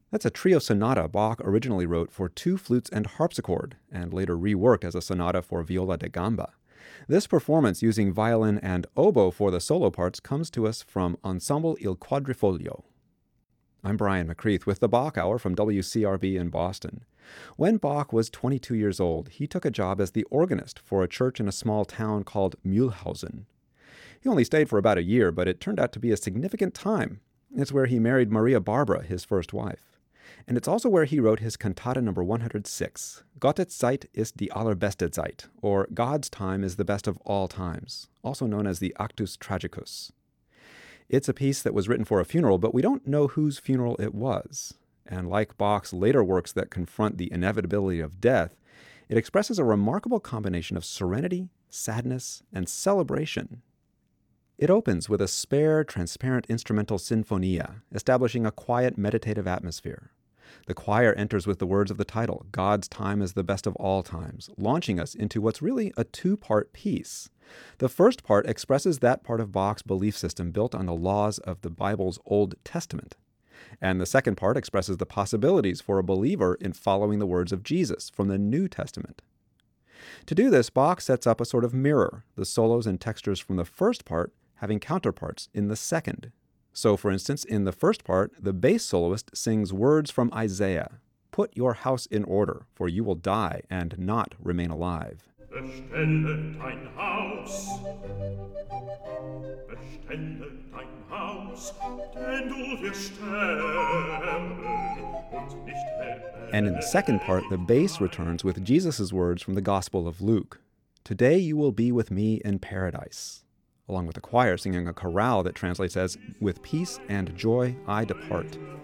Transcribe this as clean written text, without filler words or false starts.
That's a trio sonata Bach originally wrote for two flutes and harpsichord, and later reworked as a sonata for viola da gamba. This performance, using violin and oboe for the solo parts, comes to us from Ensemble Il Quadrifoglio. I'm Brian McCreath with the Bach Hour from WCRB in Boston. When Bach was 22 years old, he took a job as the organist for a church in a small town called Mühlhausen. He only stayed for about a year, but it turned out to be a significant time. It's where he married Maria Barbara, his first wife. And it's also where he wrote his cantata number 106, Gottes Zeit ist die allerbeste Zeit, or God's Time is the best of all times, also known as the Actus Tragicus. It's a piece that was written for a funeral, but we don't know whose funeral it was. And like Bach's later works that confront the inevitability of death, it expresses a remarkable combination of serenity, sadness, and celebration. It opens with a spare, transparent instrumental sinfonia, establishing a quiet, meditative atmosphere. The choir enters with the words of the title, God's Time is the best of all times, launching us into what's really a two-part piece. The first part expresses that part of Bach's belief system built on the laws of the Bible's Old Testament. And the second part expresses the possibilities for a believer in following the words of Jesus from the New Testament. To do this, Bach sets up a sort of mirror, the solos and textures from the first part having counterparts in the second. So, for instance, in the first part, the bass soloist sings words from Isaiah, "Put your house in order, for you will die and not remain alive." Bestelle dein Haus, bestelle dein Haus, denn du wirst sterben und nicht leben. And in the second part, the bass returns with Jesus' words from the Gospel of Luke, "Today you will be with me in paradise," along with the choir singing a chorale that translates as, "With peace and joy I depart."